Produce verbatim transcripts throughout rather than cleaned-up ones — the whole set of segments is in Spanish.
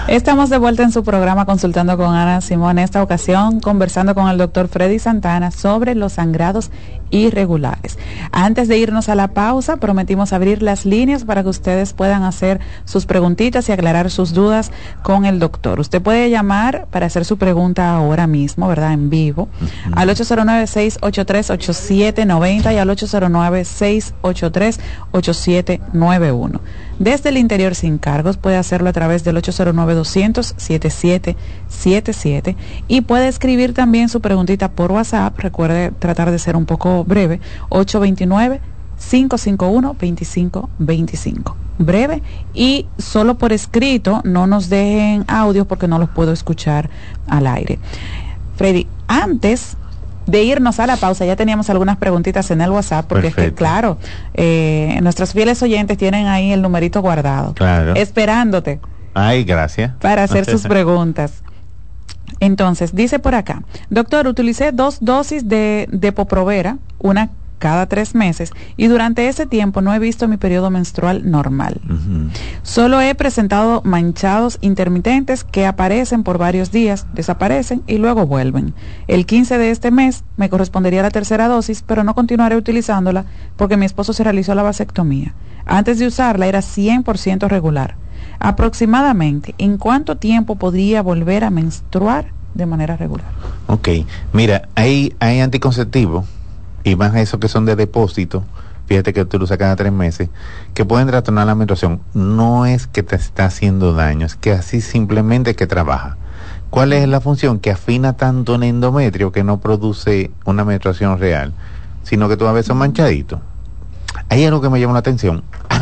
Estamos de vuelta en su programa Consultando con Ana Simón, en esta ocasión conversando con el doctor Freddy Santana sobre los sangrados irregulares. Antes de irnos a la pausa, prometimos abrir las líneas para que ustedes puedan hacer sus preguntitas y aclarar sus dudas con el doctor. Usted puede llamar para hacer su pregunta ahora mismo, ¿verdad? En vivo, uh-huh. al ocho cero nueve, seis ocho tres, ocho siete nueve cero y al ocho cero nueve, seis ocho tres, ocho siete nueve uno. Desde el interior sin cargos puede hacerlo a través del ocho cero nueve, doscientos, setenta y siete setenta y siete y puede escribir también su preguntita por WhatsApp. Recuerde tratar de ser un poco breve, ocho dos nueve, cinco cinco uno, dos cinco dos cinco. Breve y solo por escrito, no nos dejen audios porque no los puedo escuchar al aire. Freddy, antes de irnos a la pausa, ya teníamos algunas preguntitas en el WhatsApp, porque Perfecto. Es que, claro, eh, nuestros fieles oyentes tienen ahí el numerito guardado, claro, esperándote. Ay, gracias. Para hacer sus preguntas. Entonces, dice por acá, doctor, utilicé dos dosis de Depo-Provera, una cada tres meses, y durante ese tiempo no he visto mi periodo menstrual normal. Uh-huh. Solo he presentado manchados intermitentes que aparecen por varios días, desaparecen y luego vuelven. El quince de este mes me correspondería la tercera dosis, pero no continuaré utilizándola porque mi esposo se realizó la vasectomía. Antes de usarla era cien por ciento regular. Aproximadamente, ¿en cuánto tiempo podría volver a menstruar de manera regular? Ok, mira, hay, hay anticonceptivos, y más esos que son de depósito, fíjate que tú lo usas cada tres meses, que pueden trastornar la menstruación. No es que te está haciendo daño, es que así simplemente que trabaja. ¿Cuál es la función? Que afina tanto en endometrio que no produce una menstruación real, sino que tú a veces son manchaditos. Hay algo que me llamó la atención.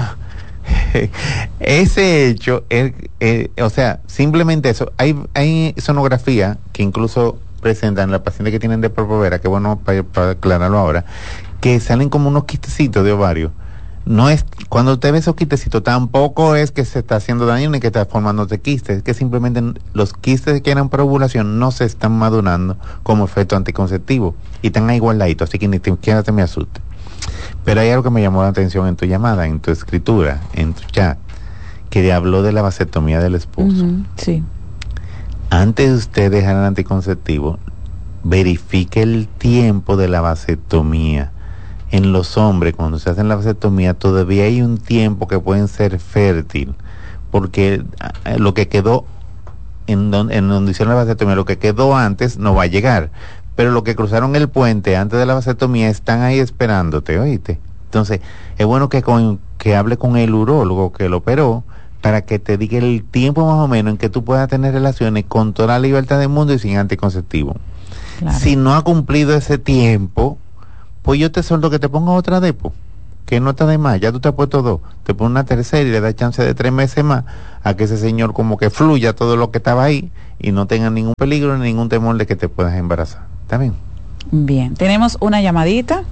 Ese hecho, es, eh, o sea, simplemente eso. Hay, hay sonografía que incluso presentan la paciente que tienen Depo-Provera, que bueno, para, para aclararlo ahora, que salen como unos quistecitos de ovario. No es, cuando usted ve esos quistecitos, tampoco es que se está haciendo daño ni que está formándose quistes, es que simplemente los quistes que eran para ovulación no se están madurando como efecto anticonceptivo y están ahí guardaditos, así que ni siquiera te me asuste. Pero hay algo que me llamó la atención en tu llamada, en tu escritura, en tu chat, que habló de la vasectomía del esposo. Uh-huh, sí. Antes de usted dejar el anticonceptivo, verifique el tiempo de la vasectomía. En los hombres, cuando se hacen la vasectomía, todavía hay un tiempo que pueden ser fértil, porque lo que quedó en donde, en donde hicieron la vasectomía, lo que quedó antes no va a llegar, pero lo que cruzaron el puente antes de la vasectomía están ahí esperándote, ¿oíste? Entonces, es bueno que, con, que hable con el urólogo que lo operó, para que te diga el tiempo más o menos en que tú puedas tener relaciones con toda la libertad del mundo y sin anticonceptivo. Claro. Si no ha cumplido ese tiempo, pues yo te suelto que te ponga otra depo, que no está de más, ya tú te has puesto dos, te pones una tercera y le das chance de tres meses más a que ese señor como que fluya todo lo que estaba ahí y no tenga ningún peligro ni ningún temor de que te puedas embarazar. ¿Está bien? Bien, tenemos una llamadita.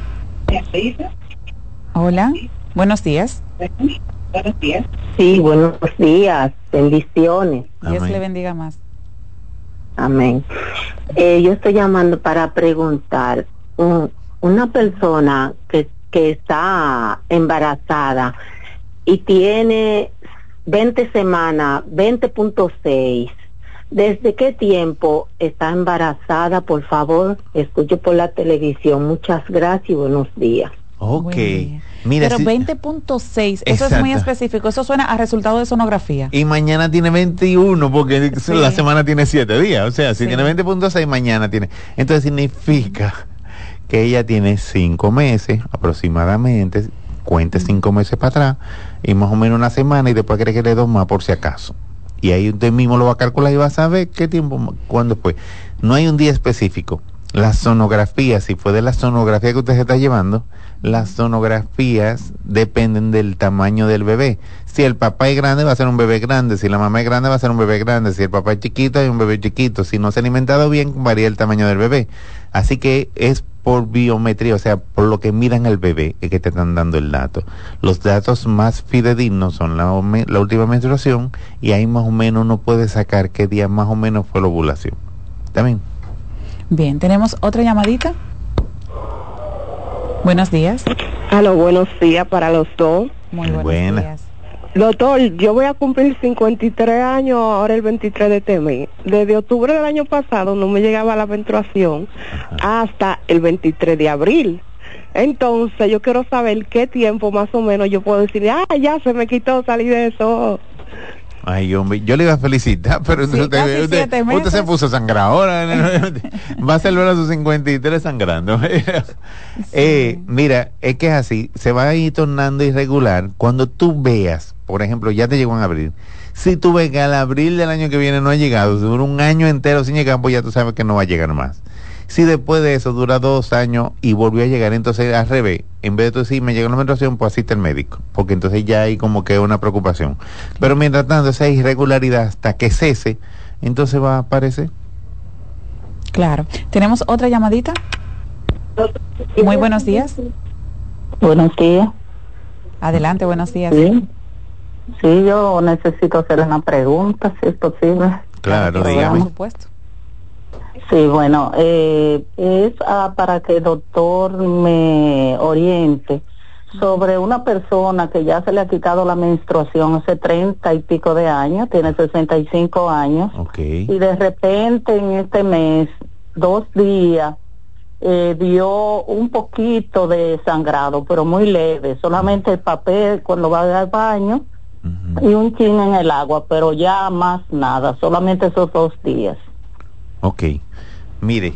Hola, buenos días. Buenos días. Sí, buenos días. Bendiciones. Dios Amén. Le bendiga más. Amén. Eh, yo estoy llamando para preguntar, un, una persona que, que está embarazada y tiene veinte semanas, veinte punto seis, ¿desde qué tiempo está embarazada? Por favor, escucho por la televisión. Muchas gracias y buenos días. Ok. Mira, pero si... veinte punto seis, eso Exacto. Es muy específico, eso suena a resultado de sonografía. Y mañana tiene veintiuno, porque sí. La semana tiene siete días, o sea, si sí. tiene veinte punto seis, mañana tiene. Entonces significa que ella tiene cinco meses aproximadamente, cuente cinco meses para atrás, y más o menos una semana, y después quiere que le dos más por si acaso. Y ahí usted mismo lo va a calcular y va a saber qué tiempo, cuándo fue. No hay un día específico. La sonografía, si fue de la sonografía que usted se está llevando, las sonografías dependen del tamaño del bebé. Si el papá es grande, va a ser un bebé grande. Si la mamá es grande, va a ser un bebé grande. Si el papá es chiquito, hay un bebé chiquito. Si no se ha alimentado bien, varía el tamaño del bebé. Así que es por biometría, o sea, por lo que miran el bebé, es que te están dando el dato. Los datos más fidedignos son la, la última menstruación, y ahí más o menos uno puede sacar qué día más o menos fue la ovulación. ¿Está bien? Bien, tenemos otra llamadita. Buenos días. Aló, buenos días para los dos. Muy buenos Buena. días. Doctor, yo voy a cumplir cincuenta y tres años ahora el veintitrés de este mes. Desde octubre del año pasado no me llegaba la menstruación hasta el veintitrés de abril. Entonces yo quiero saber qué tiempo más o menos yo puedo decir, ah, ya se me quitó, salí de eso. Ay, hombre, yo le iba a felicitar, pero Sí, usted, usted, usted, usted se puso sangrado ahora. Va a celebrar a sus cincuenta y tres sangrando. Sí. eh, mira, es que es así, se va a ir tornando irregular cuando tú veas, por ejemplo, ya te llegó en abril. Si tú ves que al abril del año que viene no ha llegado, si dura un año entero sin llegar, pues ya tú sabes que no va a llegar más. Si después de eso dura dos años y volvió a llegar, entonces al revés, en vez de tú decir me llegó la menstruación, pues asiste al médico, porque entonces ya hay como que una preocupación. Pero mientras tanto, esa irregularidad hasta que cese, entonces va a aparecer. Claro. ¿Tenemos otra llamadita? Muy buenos días. Buenos días. Adelante, buenos días. Sí, sí, yo necesito hacer una pregunta, si es posible. Claro, dígame. Por supuesto. Sí, bueno, eh, es ah, para que el doctor me oriente sobre una persona que ya se le ha quitado la menstruación hace treinta y pico de años, tiene sesenta y cinco años, okay. Y de repente en este mes, dos días, eh, dio un poquito de sangrado, pero muy leve, solamente el papel cuando va al baño uh-huh. y un chin en el agua, pero ya más nada, solamente esos dos días. Ok, mire,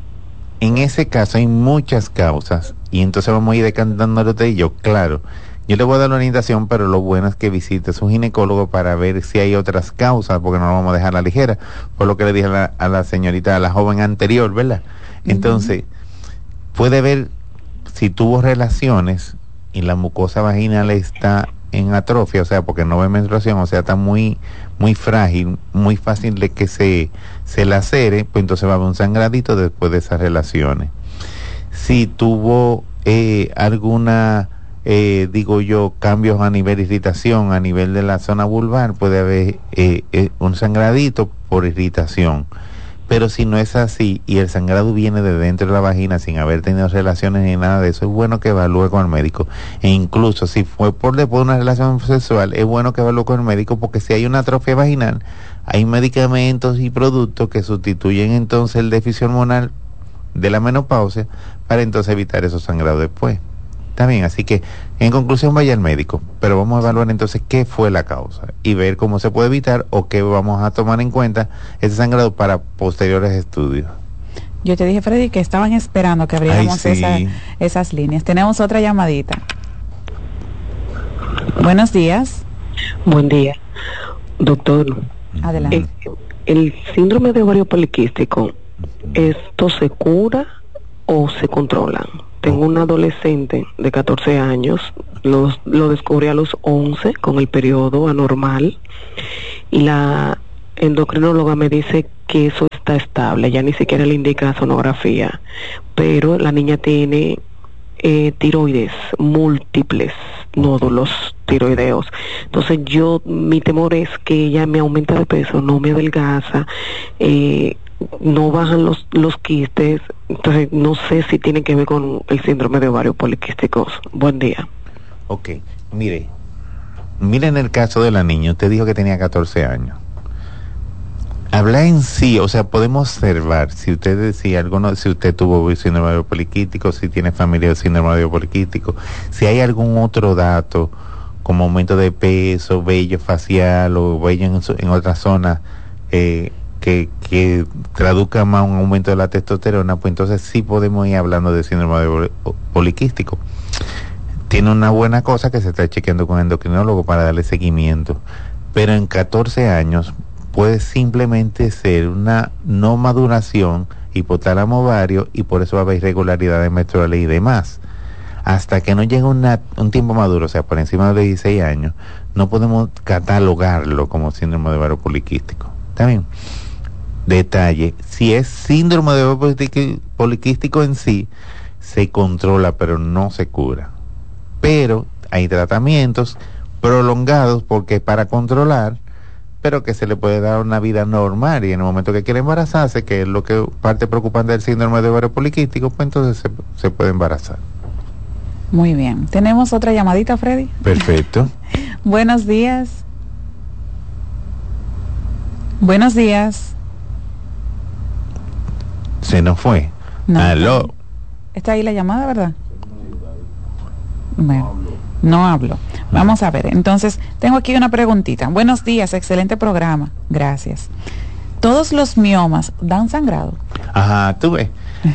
en ese caso hay muchas causas y entonces vamos a ir decantándolo de ello. Claro, yo le voy a dar la orientación, pero lo bueno es que visite a su ginecólogo para ver si hay otras causas, porque no lo vamos a dejar a la ligera, por lo que le dije a la, a la señorita, a la joven anterior, ¿verdad? Entonces, uh-huh. puede ver si tuvo relaciones y la mucosa vaginal está en atrofia, o sea, porque no ve menstruación, o sea, está muy muy frágil, muy fácil de que se, se lacere, pues entonces va a haber un sangradito después de esas relaciones. Si tuvo eh, alguna, eh, digo yo, cambios a nivel de irritación, a nivel de la zona vulvar, puede haber eh, eh, un sangradito por irritación. Pero si no es así y el sangrado viene de dentro de la vagina sin haber tenido relaciones ni nada de eso, es bueno que evalúe con el médico. E incluso si fue por después de una relación sexual, es bueno que evalúe con el médico, porque si hay una atrofia vaginal, hay medicamentos y productos que sustituyen entonces el déficit hormonal de la menopausia para entonces evitar esos sangrados después. Está bien, así que en conclusión vaya al médico, pero vamos a evaluar entonces qué fue la causa y ver cómo se puede evitar o qué vamos a tomar en cuenta ese sangrado para posteriores estudios. Yo te dije, Freddy, que estaban esperando que abriéramos Ay, sí. esa, esas líneas. Tenemos otra llamadita. Buenos días. Buen día, doctor. Adelante. El, el síndrome de ovario poliquístico, ¿esto se cura o se controla? Tengo un adolescente de catorce años, lo, lo descubrí a los once con el periodo anormal y la endocrinóloga me dice que eso está estable, ya ni siquiera le indica sonografía, pero la niña tiene eh, tiroides, múltiples nódulos tiroideos. Entonces yo, mi temor es que ella me aumenta de peso, no me adelgaza, eh, no bajan los los quistes, entonces no sé si tiene que ver con el síndrome de ovario poliquístico. Buen día. Ok, mire, mire en el caso de la niña, usted dijo que tenía catorce años. Habla en sí, o sea, podemos observar si usted decía alguno, si usted tuvo síndrome de ovario poliquístico, si tiene familia de síndrome de ovario poliquístico, si hay algún otro dato como aumento de peso, vello facial o vello en, en otras zonas eh, que, que traduzca más un aumento de la testosterona, pues entonces sí podemos ir hablando de síndrome de poliquístico. Tiene una buena cosa que se está chequeando con el endocrinólogo para darle seguimiento, pero en catorce años puede simplemente ser una no maduración hipotálamo ovario y por eso va a haber irregularidades menstruales y demás. Hasta que no llegue una, un tiempo maduro, o sea, por encima de los dieciséis años, no podemos catalogarlo como síndrome de ovario poliquístico. ¿Está bien? Detalle, si es síndrome de ovario poliquístico en sí, se controla, pero no se cura. Pero hay tratamientos prolongados porque para controlar, pero que se le puede dar una vida normal y en el momento que quiere embarazarse, que es lo que parte preocupante del síndrome de ovario poliquístico, pues entonces se, se puede embarazar. Muy bien. ¿Tenemos otra llamadita, Freddy? Perfecto. Buenos días. Buenos días. Se nos fue. No, Aló. Está ahí la llamada, ¿verdad? Bueno, no hablo. Vamos a ver. Entonces, tengo aquí una preguntita. Buenos días, excelente programa. Gracias. ¿Todos los miomas dan sangrado? Ajá, tú ves.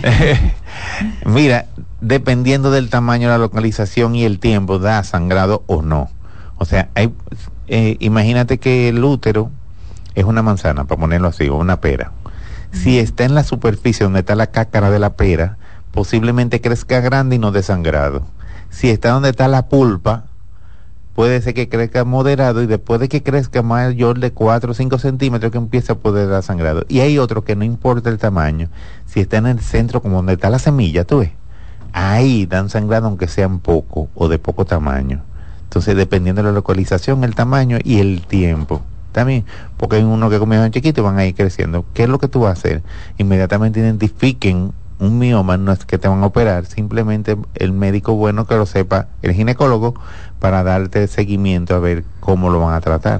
Mira, dependiendo del tamaño, la localización y el tiempo, da sangrado o no. O sea, hay, eh, imagínate que el útero es una manzana, para ponerlo así, o una pera. Si está en la superficie donde está la cáscara de la pera, posiblemente crezca grande y no dé sangrado. Si está donde está la pulpa, puede ser que crezca moderado y después de que crezca mayor de cuatro o cinco centímetros que empieza a poder dar sangrado. Y hay otro que no importa el tamaño, si está en el centro como donde está la semilla, tú ves, ahí dan sangrado aunque sean poco o de poco tamaño. Entonces dependiendo de la localización, el tamaño y el tiempo. También, porque hay uno que comienzan chiquito y van a ir creciendo. ¿Qué es lo que tú vas a hacer? Inmediatamente identifiquen un mioma, no es que te van a operar, simplemente el médico bueno que lo sepa, el ginecólogo, para darte seguimiento a ver cómo lo van a tratar.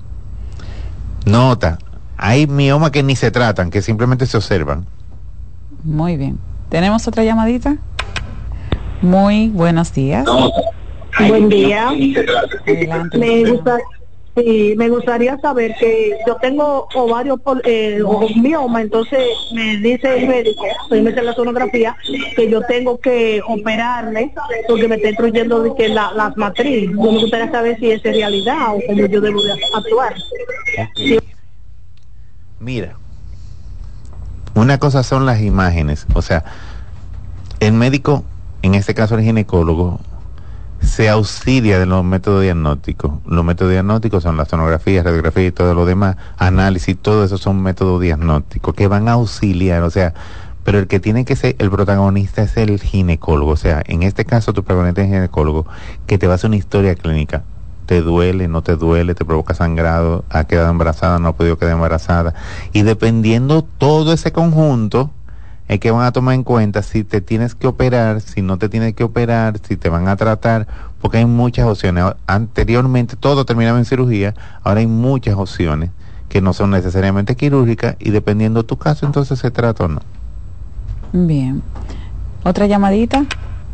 Nota, hay miomas que ni se tratan, que simplemente se observan. Muy bien. ¿Tenemos otra llamadita? Muy buenos días. Buen día. Adelante. Me gusta, sí, me gustaría saber que yo tengo ovarios eh, o mioma, entonces me dice el médico, soy me hace la sonografía, que yo tengo que operarme porque me está instruyendo de que la, las matriz. Yo me gustaría saber si es realidad o cómo yo debo de actuar. Okay. Sí. Mira, una cosa son las imágenes, o sea, el médico, en este caso el ginecólogo, se auxilia de los métodos diagnósticos. Los métodos diagnósticos son la sonografía, radiografía y todo lo demás, análisis, todo eso son métodos diagnósticos que van a auxiliar, o sea, pero el que tiene que ser el protagonista es el ginecólogo, o sea, en este caso tu protagonista es el ginecólogo, que te va a hacer una historia clínica. Te duele, no te duele, te provoca sangrado, ha quedado embarazada, no ha podido quedar embarazada, y dependiendo todo ese conjunto, es que van a tomar en cuenta si te tienes que operar, si no te tienes que operar, si te van a tratar, porque hay muchas opciones. Anteriormente todo terminaba en cirugía, ahora hay muchas opciones que no son necesariamente quirúrgicas y dependiendo de tu caso entonces se trata o no. Bien. ¿Otra llamadita?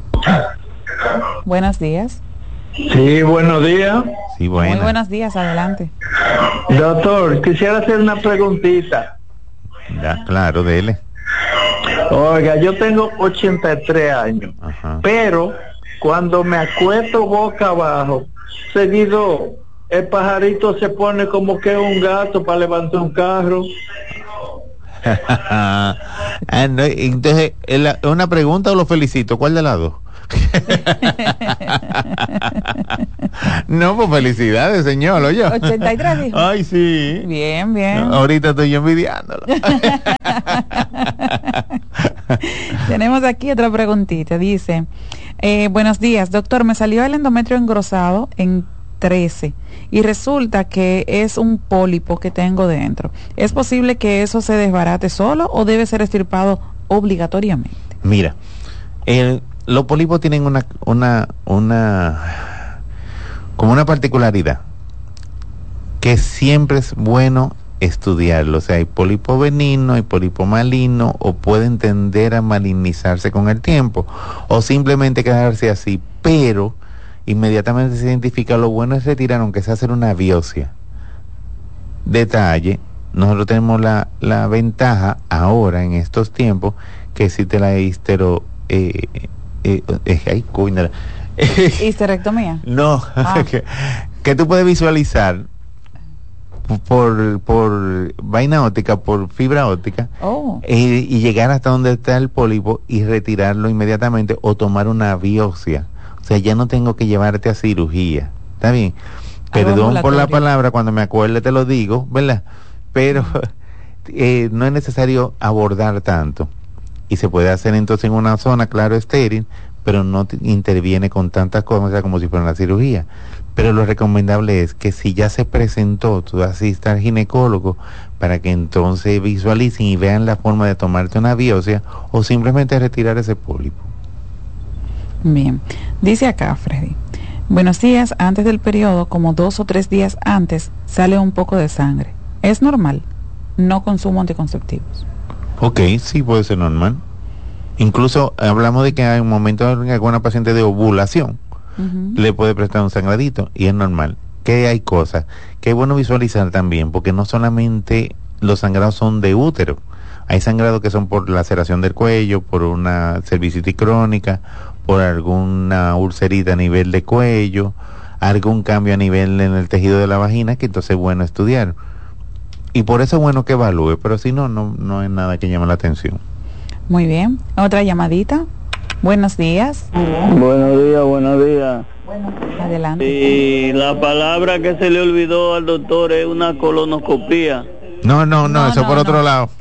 Buenos días. Sí, buenos días. Sí, buena. Muy buenos días, adelante. Doctor, quisiera hacer una preguntita. Ya, claro, dele. Oiga, yo tengo ochenta y tres años, ajá, pero cuando me acuesto boca abajo, seguido el pajarito se pone como que un gato para levantar un carro. ah, no, entonces, ¿es una pregunta o lo felicito? ¿Cuál de las dos? No, pues felicidades, señor, oye. ochenta y tres dijo. Ay, sí. Bien, bien. No, ahorita estoy yo envidiándolo. Tenemos aquí otra preguntita. Dice, eh, buenos días, doctor, me salió el endometrio engrosado en trece y resulta que es un pólipo que tengo dentro. ¿Es posible que eso se desbarate solo o debe ser extirpado obligatoriamente? Mira, el los pólipos tienen una, una, una, como una particularidad, que siempre es bueno estudiarlo. O sea, hay pólipo benigno, hay pólipo maligno, o pueden tender a malignizarse con el tiempo, o simplemente quedarse así, pero inmediatamente se identifica. Lo bueno es retirar, aunque sea hacer una biopsia. Detalle, nosotros tenemos la, la ventaja ahora, en estos tiempos, que existe la histero... Eh, Eh, eh, ay, cuña. ¿Histerectomía? No, ah. que, que tú puedes visualizar por por vaina óptica, por fibra óptica, oh. eh, y llegar hasta donde está el pólipo y retirarlo inmediatamente o tomar una biopsia. O sea, ya no tengo que llevarte a cirugía. ¿Está bien? Perdón por la palabra, cuando me acuerde te lo digo, ¿verdad? Pero eh, no es necesario abordar tanto. Y se puede hacer entonces en una zona, claro, estéril, pero no te interviene con tantas cosas como si fuera una cirugía. Pero lo recomendable es que si ya se presentó, tú asistas al ginecólogo para que entonces visualicen y vean la forma de tomarte una biopsia o simplemente retirar ese pólipo. Bien, dice acá Freddy, Buenos días, antes del periodo, como dos o tres días antes, sale un poco de sangre. ¿Es normal? No consumo anticonceptivos. Ok, sí puede ser normal. Incluso hablamos de que hay un momento en alguna paciente de ovulación uh-huh. le puede prestar un sangradito y es normal. Que hay cosas que es bueno visualizar también, porque no solamente los sangrados son de útero, hay sangrados que son por laceración del cuello, por una cervicitis crónica, por alguna ulcerita a nivel de cuello, algún cambio a nivel en el tejido de la vagina, que entonces es bueno estudiar. Y por eso es bueno que evalúe, pero si no, no, no es nada que llame la atención. Muy bien. Otra llamadita. Buenos días. Buenos días, buenos días. Adelante. Y la palabra que se le olvidó al doctor es una colonoscopía. No, no, no, no eso no, por no. otro lado.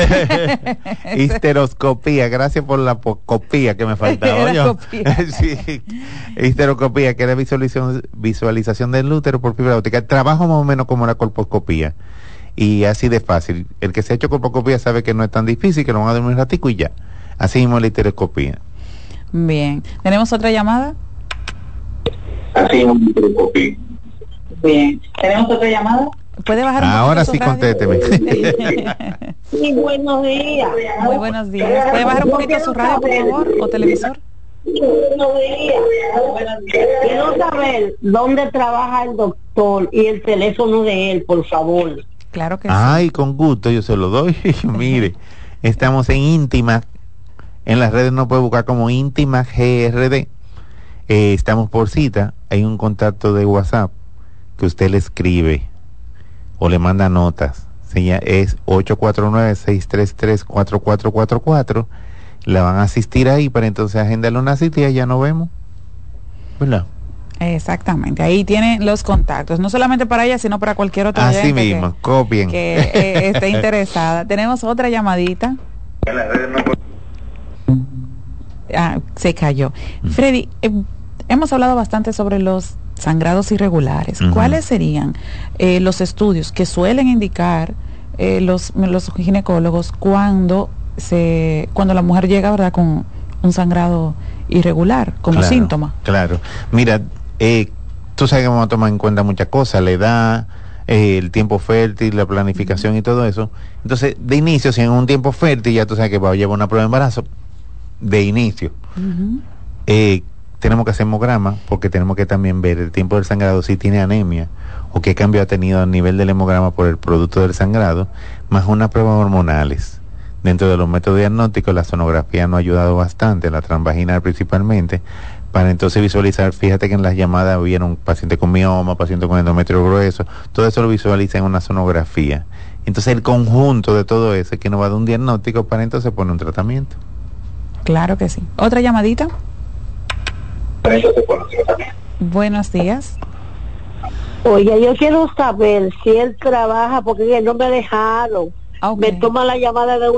Histeroscopía, gracias por la copía que me faltaba. Yo. Sí. Histeroscopía, que era visualización, visualización del útero por fibra óptica. Trabajo más o menos como la colposcopía. Y así de fácil. El que se ha hecho colposcopía sabe que no es tan difícil, que lo van a dar un ratico y ya. Así mismo la histeroscopía. Bien. ¿Tenemos otra llamada? Así mismo la histeroscopía. Bien. ¿Tenemos otra llamada? ¿Puede bajar un Ahora sí, contésteme. Sí, buenos días. Muy buenos días. ¿Puede bajar un poquito su radio, por favor, o televisor? Buenos días. Quiero saber dónde trabaja el doctor y el teléfono de él, por favor. Claro que Ay, sí. con gusto, yo se lo doy. Mire, estamos en Íntima. En las redes nos puede buscar como Íntima G R D. Eh, estamos por cita. Hay un contacto de WhatsApp que usted le escribe o le manda notas. Es ocho cuatro nueve, seis tres tres, cuatro cuatro cuatro cuatro. La van a asistir ahí para entonces agendarle una cita y ya nos vemos. ¿Verdad? Exactamente, ahí tiene los contactos, no solamente para ella, sino para cualquier otra Así gente mismo, que, copien. que eh, esté interesada. Tenemos otra llamadita. Ah, se cayó. Freddy, eh, hemos hablado bastante sobre los sangrados irregulares. Uh-huh. ¿Cuáles serían eh, los estudios que suelen indicar eh, los, los ginecólogos cuando se cuando la mujer llega, verdad, con un sangrado irregular como claro, síntoma? Claro. Mira, eh, tú sabes que vamos a tomar en cuenta muchas cosas, la edad, eh, el tiempo fértil, la planificación uh-huh. y todo eso. Entonces, de inicio, si en un tiempo fértil ya tú sabes que va a llevar una prueba de embarazo, de inicio, uh-huh. eh, tenemos que hacer hemograma, porque tenemos que también ver el tiempo del sangrado, si tiene anemia o qué cambio ha tenido a nivel del hemograma por el producto del sangrado, más unas pruebas hormonales. Dentro de los métodos diagnósticos, la sonografía nos ha ayudado bastante, la transvaginal principalmente, para entonces visualizar. Fíjate que en las llamadas vieron paciente con mioma, paciente con endometrio grueso, todo eso lo visualiza en una sonografía. Entonces el conjunto de todo eso es que nos va a dar un diagnóstico para entonces poner un tratamiento. Claro que sí. ¿Otra llamadita? Buenos días. Oye, yo quiero saber si él trabaja, porque no me dejaron. Okay. Me toma la llamada de un